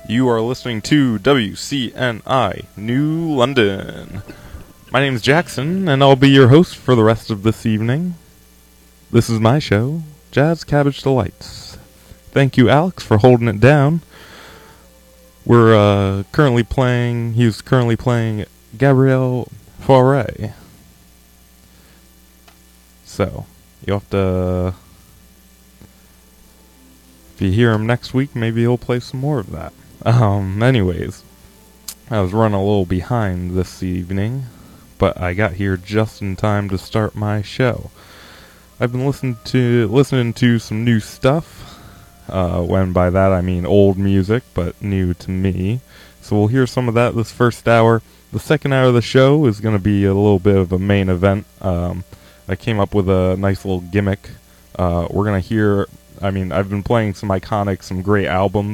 You are listening to WCNI New London. My name is Jackson, and I'll be your host for the rest of this evening. This is my show, Jazz Cabbage Delights. Thank you, Alex, for holding it down. We're he's currently playing Gabriel Fauré. So, you'll have to, if you hear him next week, maybe he'll play some more of that. Anyways, I was running a little behind this evening, but I got here just in time to start my show. I've been listening to some new stuff. When by that I mean old music, but new to me. So we'll hear some of that this first hour. The second hour of the show is going to be a little bit of a main event. I came up with a nice little gimmick. We're going to hear, I've been playing some great albums